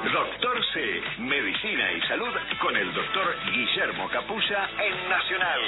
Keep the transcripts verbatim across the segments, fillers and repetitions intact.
Doctor C, Medicina y Salud con el doctor Guillermo Capulla en Nacional.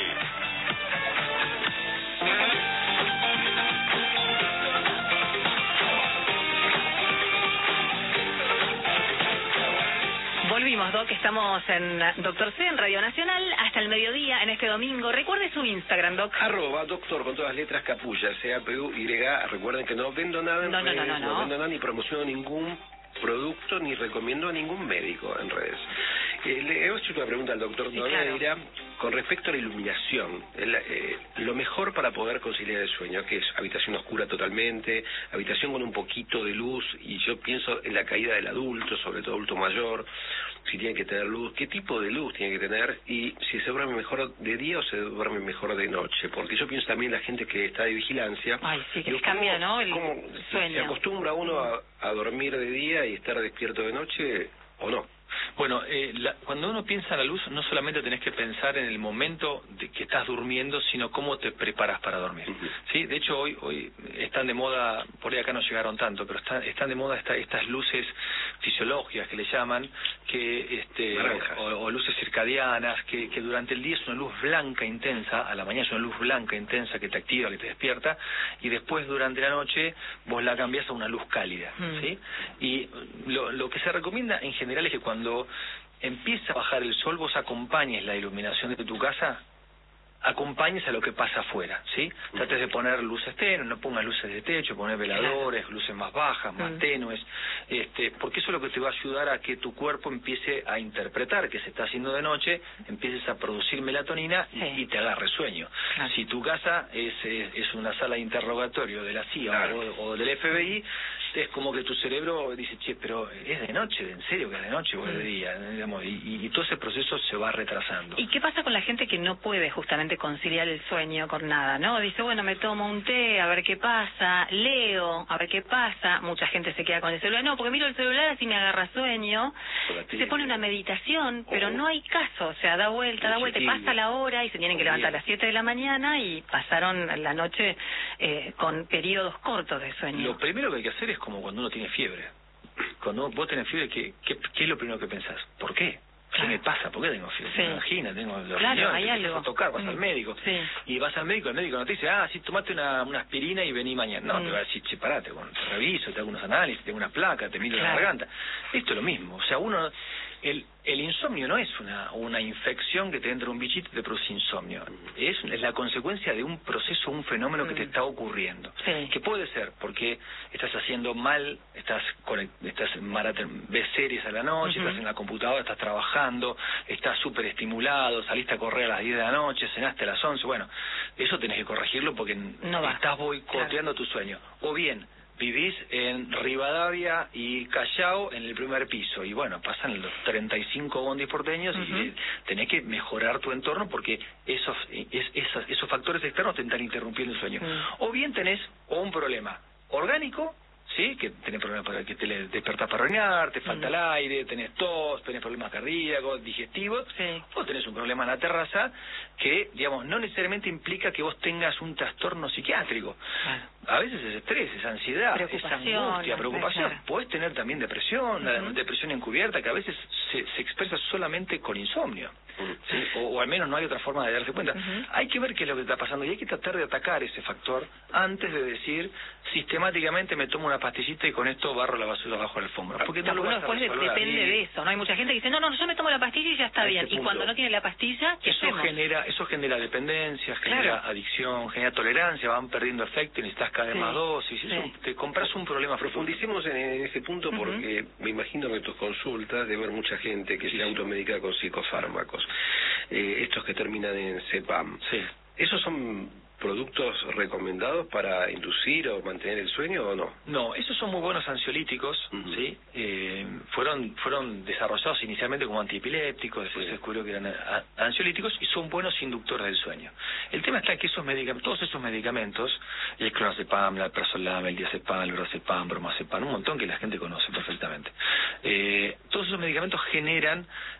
Volvimos, Doc, estamos en Doctor C, en Radio Nacional, hasta el mediodía, en este domingo. Recuerde su Instagram, Doc. Arroba doctor con todas las letras Capulla, C A P U Y. Recuerden que no vendo nada en no, redes, no, no, no, no. no vendo nada ni promociono ningún producto, ni recomiendo a ningún médico en redes. Eh, le he hecho una pregunta al doctor sí, Nogueira claro. con respecto a la iluminación. El, eh, lo mejor para poder conciliar el sueño, que es habitación oscura totalmente, habitación con un poquito de luz, y yo pienso en la caída del adulto, sobre todo adulto mayor, si tiene que tener luz, qué tipo de luz tiene que tener, y si se duerme mejor de día o se duerme mejor de noche. Porque yo pienso también en la gente que está de vigilancia. Ay, sí, que digo, les cambia, ¿cómo, ¿no? El cómo sueño. ¿Se acostumbra uno a, a dormir de día y estar despierto de noche o no? Bueno, eh, la, cuando uno piensa en la luz, no solamente tenés que pensar en el momento de que estás durmiendo, sino cómo te preparas para dormir. Uh-huh. ¿Sí? De hecho, hoy hoy están de moda, por ahí acá no llegaron tanto, pero están, están de moda esta, estas luces fisiológicas que le llaman, que este o, o luces circadianas, que, que durante el día es una luz blanca intensa, a la mañana es una luz blanca intensa que te activa, que te despierta, y después durante la noche vos la cambiás a una luz cálida. Uh-huh. ¿Sí? Y lo, lo que se recomienda en general es que cuando Cuando empieza a bajar el sol, vos acompañes la iluminación de tu casa, acompañes a lo que pasa afuera, ¿sí? Trates de poner luces tenues, no pongas luces de techo, poner veladores, luces más bajas, más mm. tenues, este, porque eso es lo que te va a ayudar a que tu cuerpo empiece a interpretar que se está haciendo de noche, empieces a producir melatonina sí. y, y te agarre sueño. Claro. Si tu casa es, es, es una sala de interrogatorio de la C I A claro. o, o del F B I, es como que tu cerebro dice, che, pero es de noche, ¿en serio que es de noche o es de día? Digamos, y, y todo ese proceso se va retrasando. ¿Y qué pasa con la gente que no puede justamente conciliar el sueño con nada, no? Dice, bueno, me tomo un té, a ver qué pasa, leo, a ver qué pasa. Mucha gente se queda con el celular, no, porque miro el celular así me agarra sueño. Se pone una meditación, pero no hay caso, o sea, da vuelta, da vuelta, y pasa la hora y se tienen que levantar a las siete de la mañana y pasaron la noche eh, con periodos cortos de sueño. Lo primero que hay que hacer es como cuando uno tiene fiebre. Cuando vos tenés fiebre, ¿qué, qué, qué es lo primero que pensás? ¿Por qué? ¿Qué claro. me pasa? ¿Por qué tengo fiebre? Sí. Me imagina, tengo los claro, riñones, hay te algo. a tocar, vas mm. al médico. Sí. Y vas al médico, el médico no te dice, ah, sí, tomate una, una aspirina y vení mañana. No, mm. te va a decir, che, parate, bueno, te reviso, te hago unos análisis, te hago una placa, te miro claro. la garganta. Esto es lo mismo. O sea, uno... El, el insomnio no es una, una infección que te entra un bichito y te produce insomnio. Es, es la consecuencia de un proceso, un fenómeno mm. que te está ocurriendo. Sí. Que puede ser porque estás haciendo mal, estás, estás maratón, ves series a la noche, uh-huh. estás en la computadora, estás trabajando, estás súper estimulado, saliste a correr a las diez de la noche, cenaste a las once. Bueno, eso tenés que corregirlo porque no estás boicoteando claro. tu sueño. O bien... vivís en Rivadavia y Callao en el primer piso y bueno, pasan los treinta y cinco bondis porteños uh-huh. y tenés que mejorar tu entorno porque esos es, esos, esos factores externos te están interrumpiendo el sueño. Uh-huh. O bien tenés o un problema orgánico, sí, que tenés problemas para que te despertás para orinar, te falta uh-huh. el aire, tenés tos, tenés problemas cardíacos, digestivos, sí. o tenés un problema en la terraza que, digamos, no necesariamente implica que vos tengas un trastorno psiquiátrico. Uh-huh. A veces es estrés, es ansiedad, es angustia, preocupación. Claro. Podés tener también depresión, uh-huh. la depresión encubierta, que a veces se, se expresa solamente con insomnio. ¿Sí? O, o al menos no hay otra forma de darse cuenta. Uh-huh. Hay que ver qué es lo que está pasando y hay que tratar de atacar ese factor antes de decir sistemáticamente me tomo una pastillita y con esto barro la basura bajo la alfombra. Porque no, no, uno después depende de eso, ¿no? Hay mucha gente que dice, no, no, yo me tomo la pastilla y ya está bien. Y cuando no tiene la pastilla, ¿qué eso hacemos? genera Eso genera dependencia, genera claro. adicción, genera tolerancia, van perdiendo efecto y necesitas cada vez sí. más dosis. Sí. Eso, te compras un problema. Profundicemos en, en ese punto porque uh-huh. me imagino que en tus consultas debe haber mucha gente que sí, se automedica con psicofármacos. Eh, estos que terminan en CEPAM. Sí. ¿Esos son productos recomendados para inducir o mantener el sueño o no? No, esos son muy buenos ansiolíticos, uh-huh. ¿sí? Eh, fueron fueron desarrollados inicialmente como antiepilépticos, después sí. se descubrió que eran a, ansiolíticos y son buenos inductores del sueño. El tema está en que esos medicamentos, todos esos medicamentos, el clonazepam, el alprazolam, el diazepam, el lorazepam, bromazepam, un montón que la gente conoce perfectamente. Eh, todos esos medicamentos generan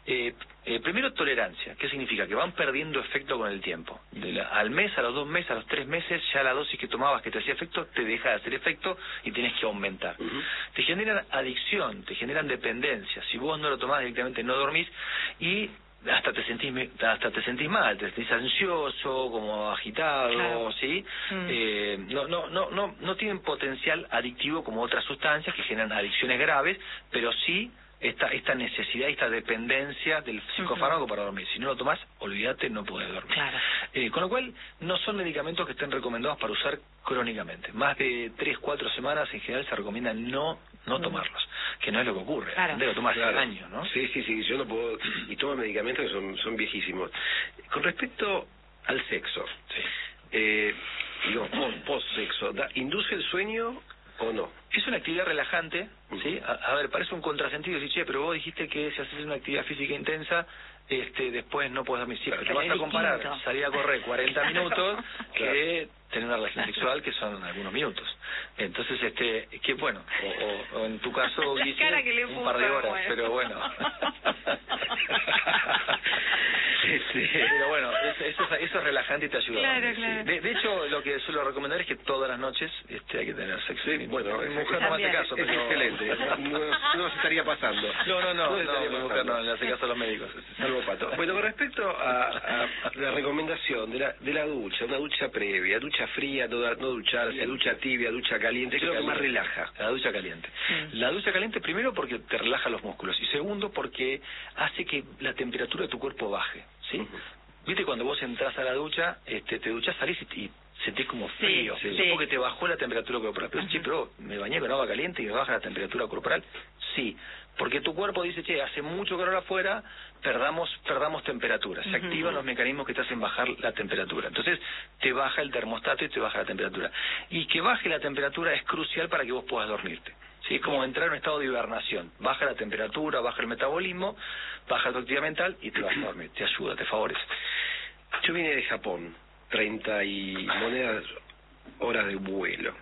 Eh, eh, primero, tolerancia. ¿Qué significa? Que van perdiendo efecto con el tiempo. De la, al mes, a los dos meses, a los tres meses, ya la dosis que tomabas que te hacía efecto, te deja de hacer efecto y tienes que aumentar. Uh-huh. Te generan adicción, te generan dependencia. Si vos no lo tomás directamente, no dormís y hasta te sentís hasta te sentís mal, te sentís ansioso, como agitado, claro. ¿sí? Mm. Eh, no no no no no tienen potencial adictivo como otras sustancias que generan adicciones graves, pero sí esta esta necesidad, esta dependencia del psicofármaco uh-huh. para dormir. Si no lo tomás, olvídate, no podés dormir. Claro. Eh, con lo cual, no son medicamentos que estén recomendados para usar crónicamente. Más de tres, cuatro semanas en general se recomienda no no tomarlos, que no es lo que ocurre. Claro. De lo tomas claro. años, ¿no? Sí, sí, sí, yo no puedo, y tomo medicamentos que son, son viejísimos. Con respecto al sexo, sí. eh, digo, post-sexo, ¿induce el sueño o no? Es una actividad relajante, ¿sí? A, a ver, parece un contrasentido, decir, che, pero vos dijiste que si haces una actividad física intensa, este después no puedes dormir. Sí, pero te vas a comparar distinto. Salir a correr cuarenta minutos que tener una relación sexual que son algunos minutos. Entonces, este, que bueno, o, o, o en tu caso, Guille, que le un par de horas, bueno. pero bueno. Sí, pero bueno, eso, eso, eso es relajante y te ayuda. Claro, sí. claro. De, de hecho, lo que suelo recomendar es que todas las noches este, hay que tener sexo. Sí, bueno, mi mujer no me hace caso, es pero excelente. No, no se estaría pasando. No, no, no, no, no, no mi mujer no le hace caso a los médicos. Salvo Pato. Bueno, con respecto a, a la recomendación de la, de la ducha, una ducha previa, ducha fría, no, no ducharse, ducha tibia, ducha caliente, ¿qué es lo que más relaja? La ducha caliente. Sí. La ducha caliente primero porque te relaja los músculos y segundo porque hace que la temperatura de tu cuerpo baje, ¿sí? Uh-huh. Viste, cuando vos entras a la ducha, este, te duchás, salís y, y sentís como frío, sí, sí. sí. porque te bajó la temperatura corporal. Pero, uh-huh. che, pero me bañé con agua caliente y me baja la temperatura corporal. Sí, porque tu cuerpo dice, che, hace mucho calor afuera, perdamos perdamos temperatura. Se uh-huh. activan los mecanismos que te hacen bajar la temperatura. Entonces, te baja el termostato y te baja la temperatura. Y que baje la temperatura es crucial para que vos puedas dormirte. Sí, es como entrar en un estado de hibernación. Baja la temperatura, baja el metabolismo, baja tu actividad mental y te vas a dormir. Te ayuda, te favorece. Yo vine de Japón, treinta y monedas horas de vuelo.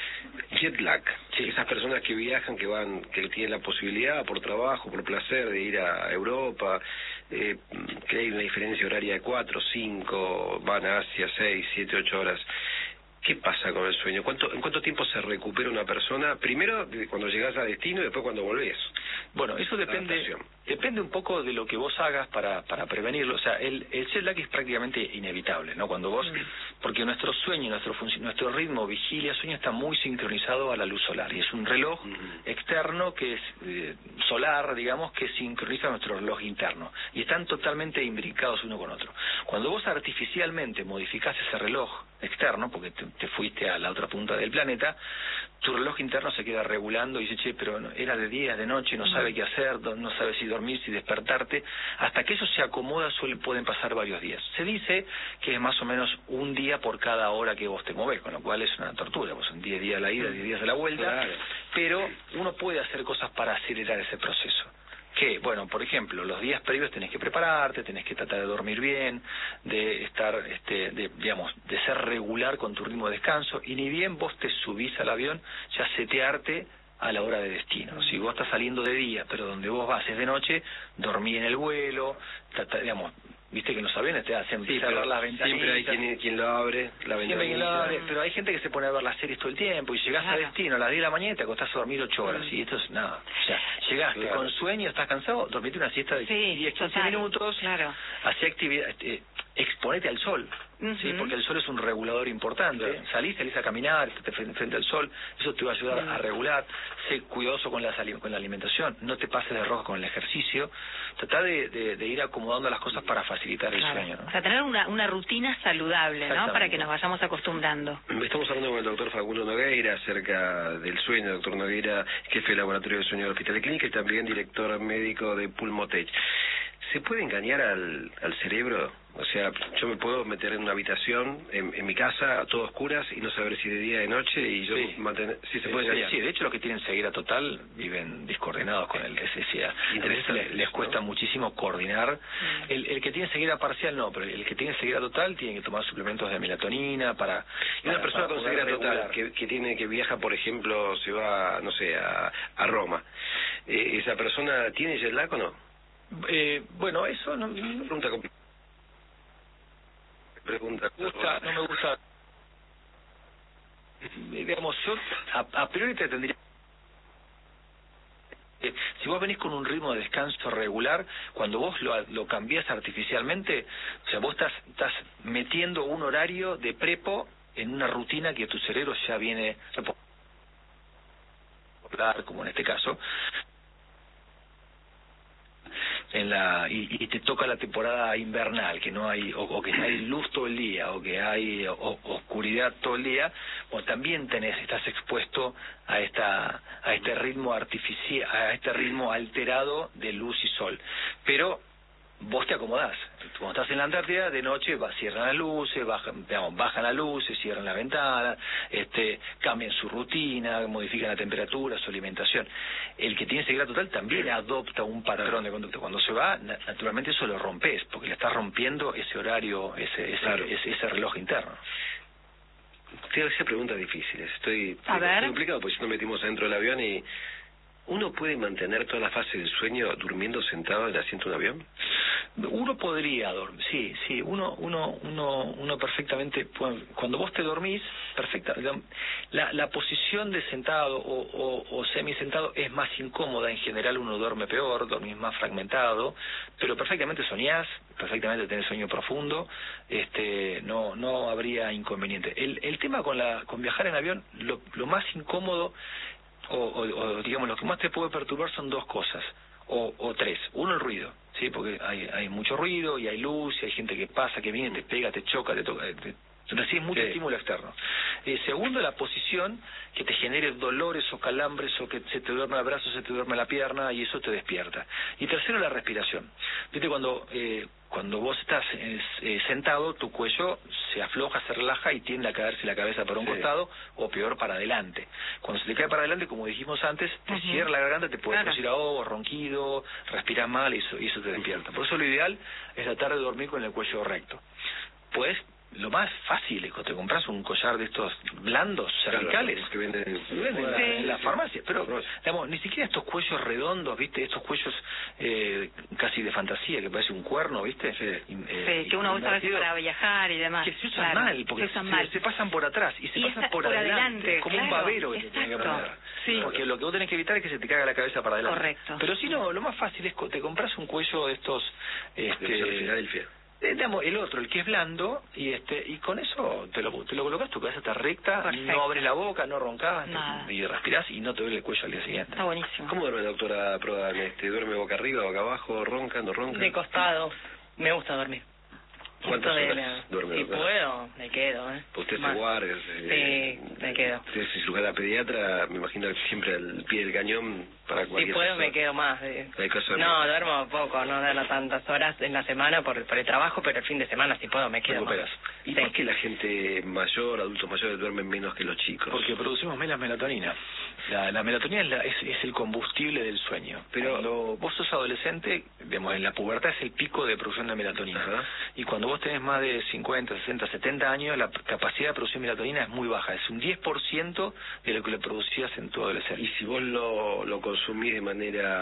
Jet lag, sí. Esas personas que viajan, que van, que tienen la posibilidad por trabajo, por placer de ir a Europa, eh, que hay una diferencia horaria de cuatro, cinco, van a Asia, seis, siete, ocho horas. ¿Qué pasa con el sueño? ¿Cuánto, ¿En cuánto tiempo se recupera una persona? Primero cuando llegas a destino y después cuando volvés. Bueno, eso depende depende un poco de lo que vos hagas para para prevenirlo. O sea, el, el jet lag es prácticamente inevitable, ¿no? Cuando vos, porque nuestro sueño, nuestro nuestro ritmo vigilia, sueño está muy sincronizado a la luz solar. Y es un reloj uh-huh. externo que es eh, solar, digamos, que sincroniza nuestro reloj interno. Y están totalmente imbricados uno con otro. Cuando vos artificialmente modificás ese reloj externo, porque te, te fuiste a la otra punta del planeta, tu reloj interno se queda regulando y dice, che, pero era de día, de noche, no sabe qué hacer, no sabe si dormir, si despertarte. Hasta que eso se acomoda suelen, pueden pasar varios días. Se dice que es más o menos un día por cada hora que vos te movés, con lo cual es una tortura, pues son diez días a la ida, diez días a la vuelta, claro. Pero uno puede hacer cosas para acelerar ese proceso. Que, bueno, por ejemplo, los días previos tenés que prepararte, tenés que tratar de dormir bien, de estar, este, de, digamos, de ser regular con tu ritmo de descanso, y ni bien vos te subís al avión, ya setearte a la hora de destino. Si vos estás saliendo de día, pero donde vos vas es de noche, dormí en el vuelo, trata, digamos, viste que en los aviones te hacen sí, cerrar las ventanas. Siempre hay quien, quien lo abre, la ventana. Pero hay gente que se pone a ver las series todo el tiempo y llegás claro. a destino a las diez de la mañana y te acostás a dormir ocho horas. Mm. Y esto es nada. O sea, llegaste claro. con sueño, estás cansado, dormite una siesta de sí, diez, quince minutos, claro. hacé actividad, eh, exponete al sol. Uh-huh. Sí, porque el sol es un regulador importante. Claro. Salís, salís a caminar, te frente, frente al sol, eso te va a ayudar uh-huh. a regular. Sé cuidadoso con la, con la alimentación, no te pases de rojo con el ejercicio. Trata de, de, de ir acomodando las cosas para facilitar el claro. sueño, ¿no? O sea, tener una, una rutina saludable, ¿no? Para que nos vayamos acostumbrando. Estamos hablando con el doctor Facundo Nogueira acerca del sueño. Doctor Nogueira, jefe de laboratorio de sueño del Hospital de Clínica y también director médico de Pulmotech. ¿Se puede engañar al, al cerebro? O sea, yo me puedo meter en una habitación, en, en mi casa, a todo oscuras, y no saber si de día o de noche, y yo sí. mantener... Sí, se sí, puede engañar. Sí, de hecho los que tienen ceguera total viven discoordinados con el S S A. Entonces les, les cuesta ¿no? muchísimo coordinar. Mm. El, el que tiene ceguera parcial no, pero el que tiene ceguera total tiene que tomar suplementos de melatonina para... Y una persona con ceguera total, que, que tiene que viaja, por ejemplo, se va, no sé, a, a Roma, eh, ¿esa persona tiene jet lag o no? Eh, bueno, eso no, no Pregunta complicada. Pregunta. me gusta, no me gusta. Digamos, yo a, a priori te tendría... Eh, si vos venís con un ritmo de descanso regular, cuando vos lo, lo cambiás artificialmente, o sea, vos estás, estás metiendo un horario de prepo en una rutina que tu cerebro ya viene como en este caso, en la y, y te toca la temporada invernal, que no hay o, o que hay luz todo el día o que hay o, oscuridad todo el día, bueno, también tenés estás expuesto a esta a este ritmo artificial, a este ritmo alterado de luz y sol, pero vos te acomodás. Cuando estás en la Antártida, de noche va, cierran las luces, bajan, digamos, bajan las luces, cierran la ventana, este, cambian su rutina, modifican la temperatura, su alimentación. El que tiene ceguera total también adopta un patrón de conducta. Cuando se va, naturalmente eso lo rompes, porque le estás rompiendo ese horario, ese, ese, claro. ese, ese reloj interno. Te hacía preguntas difíciles. Estoy, A estoy ver. complicado, porque si nos metimos dentro del avión y... ¿Uno puede mantener toda la fase del sueño durmiendo sentado en el asiento de un avión? Uno podría dormir, sí, sí, uno, uno, uno, uno perfectamente, cuando vos te dormís, perfecta, la, la posición de sentado o, o, o semisentado es más incómoda, en general uno duerme peor, dormís más fragmentado, pero perfectamente soñás, perfectamente tenés sueño profundo, este, no, no habría inconveniente. El, el tema con la, con viajar en avión, lo, lo más incómodo O, o, o digamos lo que más te puede perturbar son dos cosas o, o tres. Uno, el ruido, sí, porque hay hay mucho ruido y hay luz y hay gente que pasa, que viene, te pega, te choca, te toca, te, recibes mucho sí. estímulo externo. Eh, segundo, la posición que te genere dolores o calambres o que se te duerme el brazo, se te duerme la pierna y eso te despierta. Y tercero, la respiración. Viste, cuando eh, cuando vos estás eh, sentado, tu cuello se afloja, se relaja y tiende a caerse la cabeza para un sí. costado o peor para adelante. Cuando se te cae para adelante, como dijimos antes, te uh-huh. cierra la garganta, te puede claro. producir ahogo, ronquido, respiras mal y eso, y eso te despierta. Por eso lo ideal es tratar de dormir con el cuello recto. Pues lo más fácil es que te compras un collar de estos blandos cervicales claro, que venden, que venden sí. en la farmacia, pero digamos, ni siquiera estos cuellos redondos, viste, estos cuellos eh, casi de fantasía que parece un cuerno, viste, sí, eh, sí que uno usa a veces para viajar y demás, que se usan claro, mal porque se, usan se, mal. se pasan por atrás y se y pasan por, por adelante, adelante como claro, un babero que exacto. te tiene que poner sí. porque lo que vos tenés que evitar es que se te caiga la cabeza para adelante. Correcto. Pero si no, lo más fácil es que te compras un cuello de estos este, de Filadelfia. Eh, digamos, el otro, el que es blando, y este y con eso te lo, te lo colocas, tu cabeza está recta, perfecto. No abres la boca, no roncás, te, y respirás y no te duele el cuello al día siguiente. Está buenísimo. ¿Cómo duerme, doctora Prodan? Este, ¿Duerme boca arriba, boca abajo, ronca, no ronca? De costado, me gusta dormir. ¿Cuántas Esto horas la... duerme? Si doctora? puedo, me quedo, ¿eh? ¿Usted Más. se guarda? Eh, sí, me quedo. Usted es cirujana pediatra, me imagino que siempre al pie del cañón para cualquier Si puedo, persona. me quedo más. Eh. Hay cosas no, duermo poco, no duermo tantas horas en la semana por, por el trabajo, pero el fin de semana, si puedo, me quedo más. ¿Y sí. por qué la gente mayor, adultos mayores, duermen menos que los chicos? Porque producimos menos melatonina. La, la melatonina es, la, es, es el combustible del sueño. Pero cuando vos sos adolescente, digamos, en la pubertad es el pico de producción de melatonina. Ajá. Y cuando vos tenés más de cincuenta, sesenta, setenta años, la capacidad de producir melatonina es muy baja. Es un diez por ciento de lo que le producías en tu adolescencia. Y si vos lo, lo consumís de manera